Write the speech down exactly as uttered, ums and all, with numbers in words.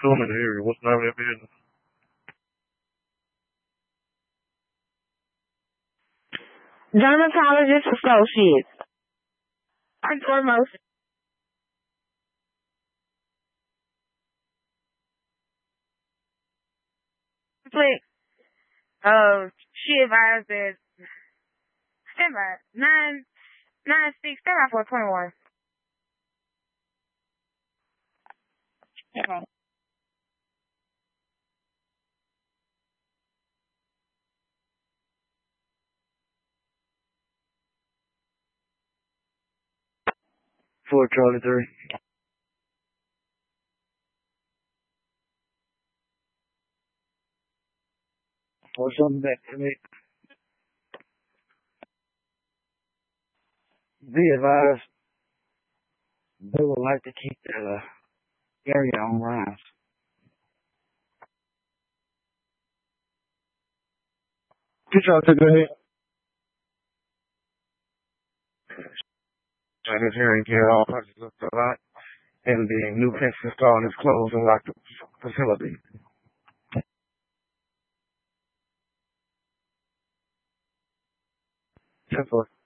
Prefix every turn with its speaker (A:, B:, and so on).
A: come in the area. What's the name of that business?
B: Dermatologist Associates. Our foremost. Click. Uh, she advised that stand by nine nine six stand by four twenty one. Okay.
A: Four Charlie three. Or something back to me. Be advised, they would like to keep the uh, area on rise. Good job, go ahead. And his hearing care all purchases a lot. And the new fence installed is closed and locked the facility. Simple.